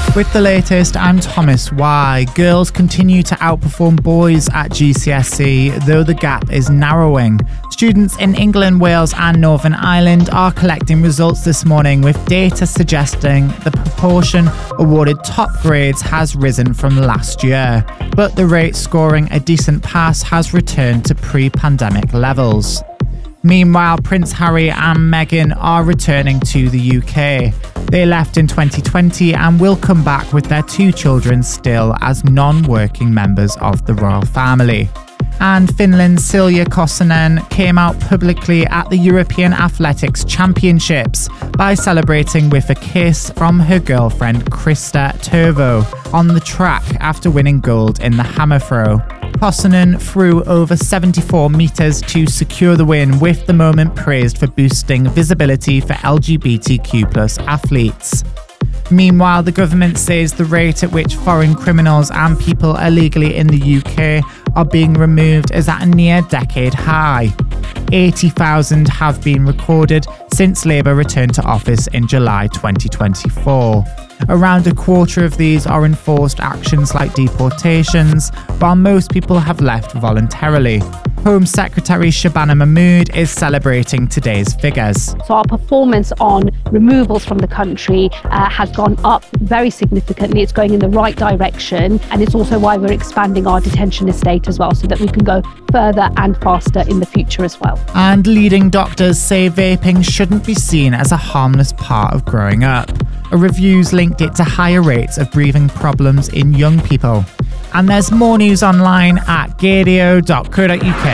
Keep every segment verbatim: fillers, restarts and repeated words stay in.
With the latest, I'm Thomas Y. Girls continue to outperform boys at G C S E, though the gap is narrowing. Students in England, Wales and Northern Ireland are collecting results this morning, with data suggesting the proportion awarded top grades has risen from last year, but the rate scoring a decent pass has returned to pre-pandemic levels. Meanwhile, Prince Harry and Meghan are returning to the U K. They left in twenty twenty and will come back with their two children still as non-working members of the royal family. And Finland's Silja Kosonen came out publicly at the European Athletics Championships by celebrating with a kiss from her girlfriend Krista Tervo on the track after winning gold in the hammer throw. Kosonen threw over seventy-four metres to secure the win, with the moment praised for boosting visibility for L G B T Q plus athletes. Meanwhile, the government says the rate at which foreign criminals and people illegally in the U K are being removed is at a near decade high. eighty thousand have been recorded since Labour returned to office in July twenty twenty-four. Around a quarter of these are enforced actions like deportations, while most people have left voluntarily. Home Secretary Shabana Mahmood is celebrating today's figures. So our performance on removals from the country uh, has gone up very significantly. It's going in the right direction, and it's also why we're expanding our detention estate as well, so that we can go further and faster in the future as well. And leading doctors say vaping shouldn't be seen as a harmless part of growing up. A review's linked it to higher rates of breathing problems in young people. And there's more news online at gadio dot co dot uk.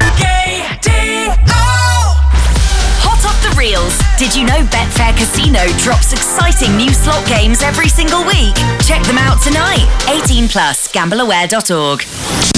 Hot off the reels. Did you know Betfair Casino drops exciting new slot games every single week? Check them out tonight. eighteen plus, gamble aware dot org.